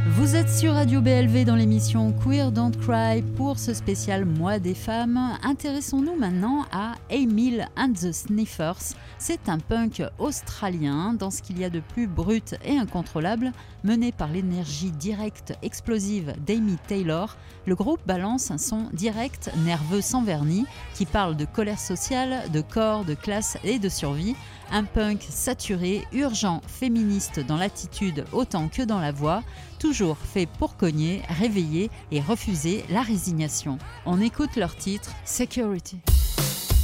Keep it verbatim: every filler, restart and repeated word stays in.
Vous êtes sur Radio B L V dans l'émission Queer Don't Cry pour ce spécial Mois des femmes. Intéressons-nous maintenant à Emil and the Sniffers. C'est un punk australien dans ce qu'il y a de plus brut et incontrôlable. Mené par l'énergie directe explosive d'Amy Taylor, le groupe balance un son direct, nerveux sans vernis, qui parle de colère sociale, de corps, de classe et de survie. Un punk saturé, urgent, féministe dans l'attitude autant que dans la voix, toujours fait pour cogner, réveiller et refuser la résignation. On écoute leur titre Security.